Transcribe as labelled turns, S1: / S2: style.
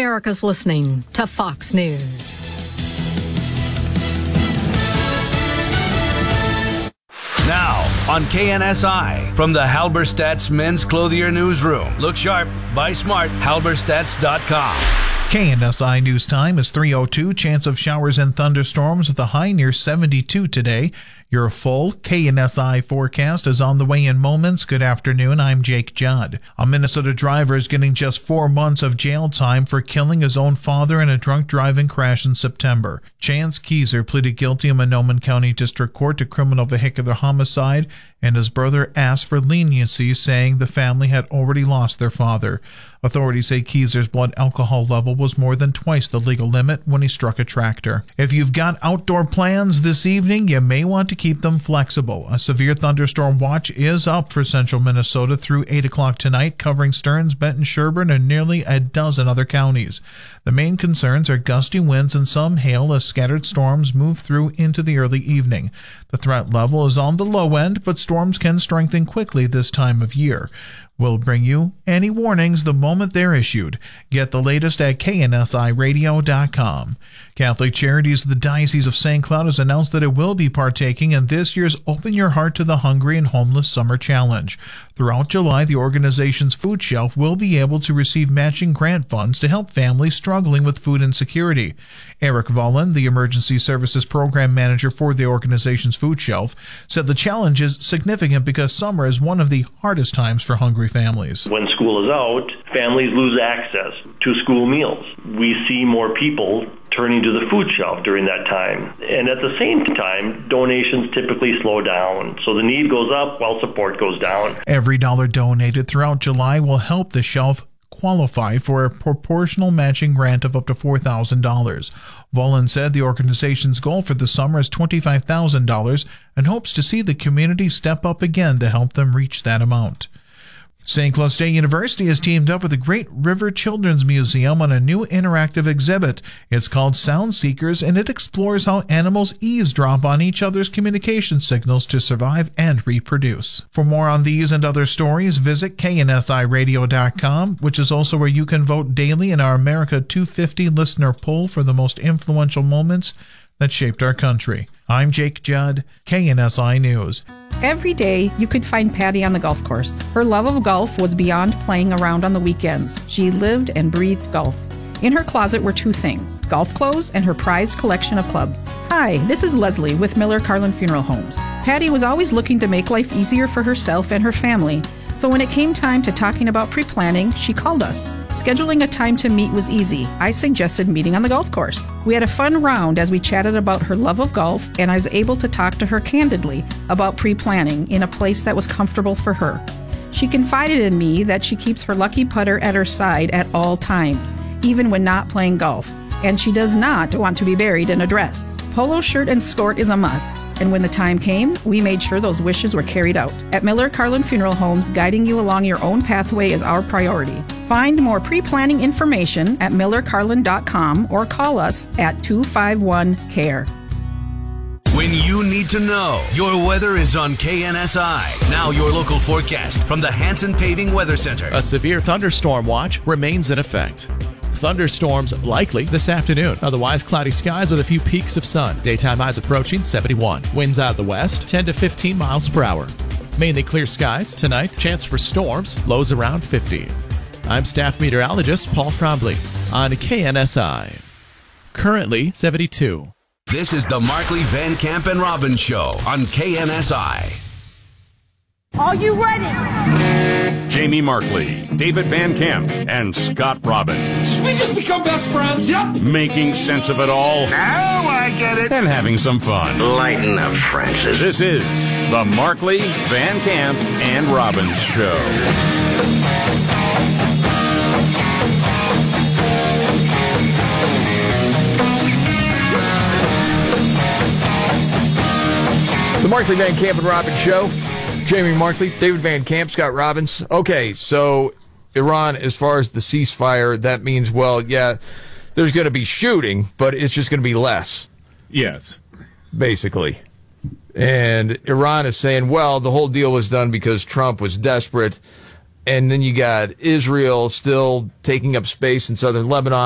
S1: America's listening to Fox News.
S2: Now, on KNSI, from the Halberstadt's Men's Clothier Newsroom. Look sharp, buy smart, halberstadts.com.
S3: KNSI News Time is 3:02. Chance of showers and thunderstorms with a high near 72 today. Your full KNSI forecast is on the way in moments. Good afternoon. I'm Jake Judd. A Minnesota driver is getting just 4 months of jail time for killing his own father in a drunk driving crash in September. Chance Keyser pleaded guilty in Mahnomen County District Court to criminal vehicular homicide, and his brother asked for leniency, saying the family had already lost their father. Authorities say Keyser's blood alcohol level was more than twice the legal limit when he struck a tractor. If you've got outdoor plans this evening, you may want to keep them flexible. A severe thunderstorm watch is up for central Minnesota through 8 o'clock tonight, covering Stearns, Benton, Sherburne, and nearly a dozen other counties. The main concerns are gusty winds and some hail as scattered storms move through into the early evening. The threat level is on the low end, but storms can strengthen quickly this time of year. We'll bring you any warnings the moment they're issued. Get the latest at KNSIRadio.com. Catholic Charities of the Diocese of St. Cloud has announced that it will be partaking in this year's Open Your Heart to the Hungry and Homeless Summer Challenge. Throughout July, the organization's food shelf will be able to receive matching grant funds to help families struggling with food insecurity. Eric Vollen, the Emergency Services Program Manager for the organization's food shelf, said the challenge is significant because summer is one of the hardest times for hungry families.
S4: When school is out, families lose access to school meals. We see more people turning to the food shelf during that time. And at the same time, donations typically slow down. So the need goes up while support goes down.
S3: Every dollar donated throughout July will help the shelf qualify for a proportional matching grant of up to $4,000. Vollen said the organization's goal for the summer is $25,000 and hopes to see the community step up again to help them reach that amount. St. Cloud State University has teamed up with the Great River Children's Museum on a new interactive exhibit. It's called Sound Seekers, and it explores how animals eavesdrop on each other's communication signals to survive and reproduce. For more on these and other stories, visit KNSIRadio.com, which is also where you can vote daily in our America 250 listener poll for the most influential moments that shaped our country. I'm Jake Judd, KNSI News.
S5: Every day, you could find Patty on the golf course. Her love of golf was beyond playing around on the weekends. She lived and breathed golf. In her closet were two things: golf clothes and her prized collection of clubs. Hi, this is Leslie with Miller Carlin Funeral Homes. Patty was always looking to make life easier for herself and her family. So when it came time to talking about pre-planning, she called us. Scheduling a time to meet was easy. I suggested meeting on the golf course. We had a fun round as we chatted about her love of golf, and I was able to talk to her candidly about pre-planning in a place that was comfortable for her. She confided in me that she keeps her lucky putter at her side at all times, even when not playing golf, and she does not want to be buried in a dress. Polo shirt and skirt is a must, and when the time came, we made sure those wishes were carried out. At Miller Carlin Funeral Homes, guiding you along your own pathway is our priority. Find more pre-planning information at millercarlin.com or call us at 251-CARE.
S2: When you need to know, your weather is on KNSI. Now your local forecast from the Hanson Paving Weather Center.
S6: A severe thunderstorm watch remains in effect. Thunderstorms likely this afternoon. Otherwise, cloudy skies with a few peaks of sun. Daytime highs approaching 71. Winds out of the west, 10 to 15 miles per hour. Mainly clear skies. Tonight, chance for storms. Lows around 50. I'm staff meteorologist Paul Trombley on KNSI. Currently 72.
S2: This is the Markley, Van Camp, and Robbins Show on KNSI.
S7: Are you ready?
S8: Jamie Markley, David Van Camp, and Scott Robbins.
S7: Did we just become best friends? Yep.
S8: Making sense of it all.
S7: Now I get it.
S8: And having some fun.
S9: Lighten up, Francis.
S8: This is the Markley, Van Camp, and Robbins Show.
S10: The Markley, Van Camp, and Robbins Show. Jamie Markley, David Van Camp, Scott Robbins. Okay, so Iran, as far as the ceasefire, that means, well, yeah, there's going to be shooting, but it's just going to be less.
S8: Yes.
S10: Basically. And Iran is saying, well, the whole deal was done because Trump was desperate. And then you got Israel still taking up space in southern Lebanon.